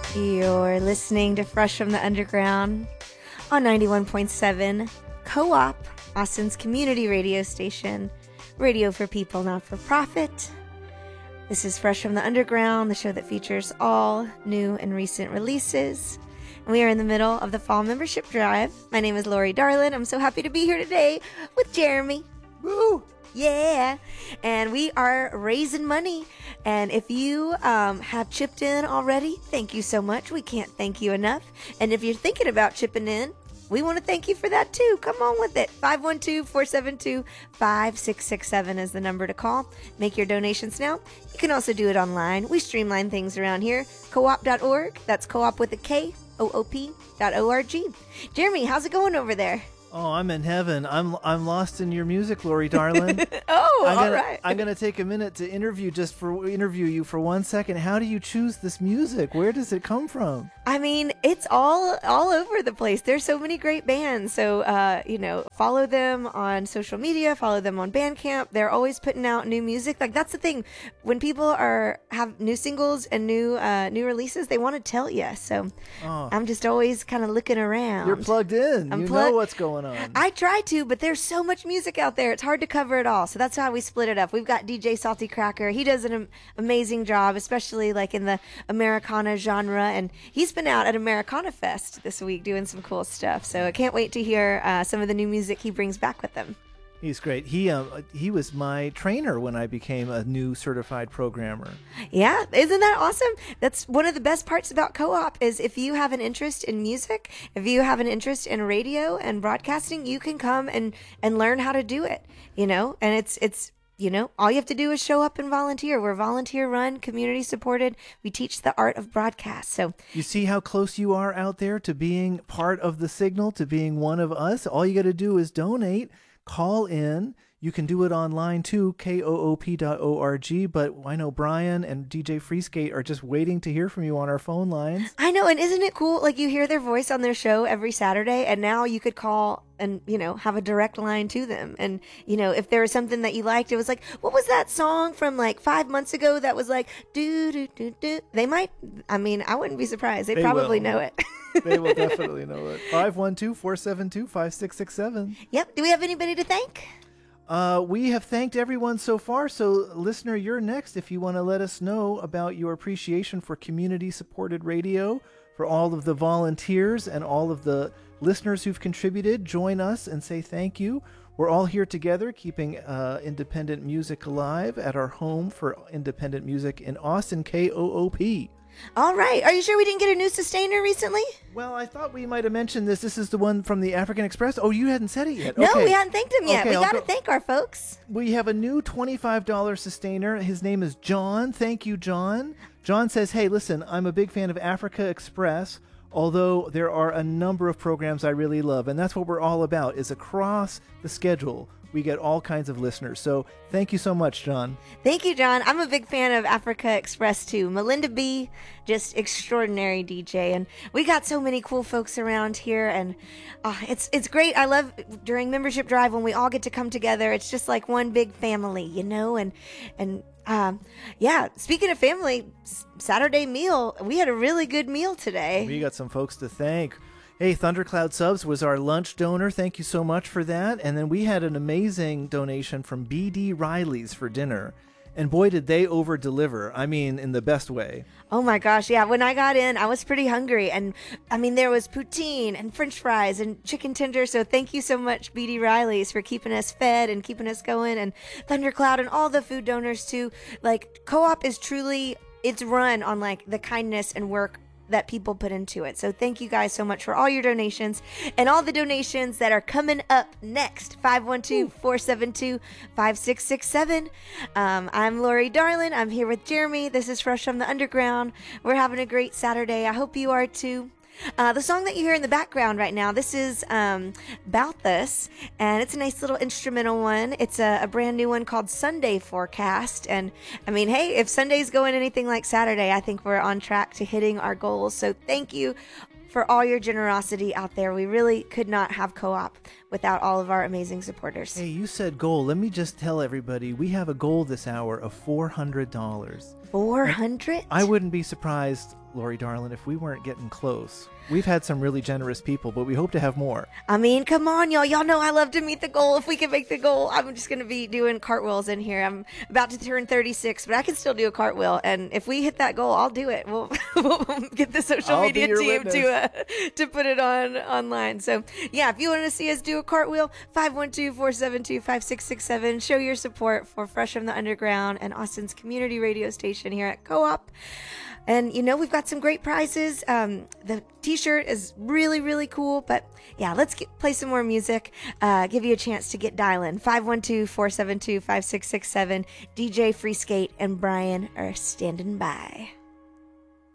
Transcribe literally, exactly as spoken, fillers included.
You're listening to Fresh from the Underground on ninety-one point seven Co-op, Austin's community radio station, radio for people, not for profit. This is Fresh from the Underground, the show that features all new and recent releases. And we are in the middle of the fall membership drive. My name is Lori Darlin. I'm so happy to be here today with Jeremy. Woo! Yeah, and we are raising money, and if you um, have chipped in already, thank you so much. We can't thank you enough, and if you're thinking about chipping in, we want to thank you for that too. Come on with it. five one two, four seven two, five six six seven is the number to call. Make your donations now. You can also do it online. We streamline things around here. co op dot org. That's co-op with a K, O O P dot O R G. Jeremy, how's it going over there? Oh, I'm in heaven. I'm I'm lost in your music, Lori Darlin. oh, I'm gonna, all right. I'm gonna take a minute to interview just for interview you for one second. How do you choose this music? Where does it come from? I mean, it's all all over the place. There's so many great bands. So, uh, you know, follow them on social media, follow them on Bandcamp. They're always putting out new music. Like, that's the thing. When people are have new singles and new uh, new releases, they want to tell you. So Oh. I'm just always kind of looking around. You're plugged in. I'm you plug- know what's going on. I try to, but there's so much music out there. It's hard to cover it all. So that's how we split it up. We've got D J Salty Cracker. He does an am- amazing job, especially like in the Americana genre. And he's been out at Americana Fest this week doing some cool stuff. So I can't wait to hear uh, some of the new music he brings back with him. He's great. He um he was my trainer when I became a new certified programmer. Yeah, isn't that awesome? That's one of the best parts about Co-op is if you have an interest in music, if you have an interest in radio and broadcasting, you can come and, and learn how to do it, you know? And it's, it's, you know, all you have to do is show up and volunteer. We're volunteer run, community supported. We teach the art of broadcast. So You see how close you are out there to being part of the signal, to being one of us? All you got to do is donate. Call in. You can do it online too, K O O P dot org. But I know Brian and D J Freeskate are just waiting to hear from you on our phone lines. I know, and isn't it cool? Like, you hear their voice on their show every Saturday, and now you could call and, you know, have a direct line to them. And, you know, if there was something that you liked, it was like, what was that song from like five months ago that was like, do, do, do, do? They might, I mean, I wouldn't be surprised. They'd They probably will. know it. They will definitely know it. five one two, four seven two, five six six seven. Yep. Do we have anybody to thank? Uh, we have thanked everyone so far, so listener, you're next if you want to let us know about your appreciation for community-supported radio, for all of the volunteers and all of the listeners who've contributed. Join us and say thank you. We're all here together, keeping uh, independent music alive at our home for independent music in Austin, K O O P. All right. Are you sure we didn't get a new sustainer recently? Well, I thought we might have mentioned this. This is the one from the African Express. Oh, you hadn't said it yet. No, Okay. we hadn't thanked him yet. Okay, we I'll got to go- thank our folks. We have a new twenty-five dollars sustainer. His name is John. Thank you, John. John says, hey, listen, I'm a big fan of Africa Express, although there are a number of programs I really love. And that's what we're all about, is across the schedule. We get all kinds of listeners. So thank you so much, John. Thank you, John. I'm a big fan of Africa Express, too. Melinda B., just extraordinary D J. And we got so many cool folks around here. And uh, it's it's great. I love during Membership Drive when we all get to come together. It's just like one big family, you know? And, and um, yeah, speaking of family, s- Saturday meal, we had a really good meal today. We got some folks to thank. Hey, Thundercloud Subs was our lunch donor. Thank you so much for that. And then we had an amazing donation from B D Riley's for dinner. And boy, did they over-deliver. I mean, in the best way. Oh my gosh, yeah. When I got in, I was pretty hungry. And I mean, there was poutine and french fries and chicken tenders. So thank you so much, B D Riley's, for keeping us fed and keeping us going. And Thundercloud and all the food donors, too. Like, Co-op is truly, it's run on, like, the kindness and work that people put into it. So thank you guys so much for all your donations and all the donations that are coming up next. five one two, four seven two, five six six seven. Um, I'm Lori Darlin. I'm here with Jeremy. This is Fresh from the Underground. We're having a great Saturday. I hope you are too. Uh, the song that you hear in the background right now, this is um, About This, and it's a nice little instrumental one. It's a, a brand new one called Sunday Forecast, and I mean, hey, if Sunday's going anything like Saturday, I think we're on track to hitting our goals, so thank you for all your generosity out there. We really could not have Co-op without all of our amazing supporters. Hey, you said goal. Let me just tell everybody, we have a goal this hour of four hundred dollars. four hundred? I wouldn't be surprised Lori Darling, if we weren't getting close. We've had some really generous people, but we hope to have more. I mean, come on, y'all. Y'all know I love to meet the goal. If we can make the goal, I'm just going to be doing cartwheels in here. I'm about to turn thirty-six, but I can still do a cartwheel. And if we hit that goal, I'll do it. We'll, we'll get the social I'll media team witness. to uh, to put it on online. So, yeah, if you want to see us do a cartwheel, five one two, four seven two, five six six seven. Show your support for Fresh from the Underground and Austin's community radio station here at Co-op. And, you know, we've got some great prizes. Um, the t-shirt is really, really cool. But, yeah, let's get, play some more music. Uh, give you a chance to get dialing. five one two, four seven two, five six six seven. D J Free Skate and Brian are standing by.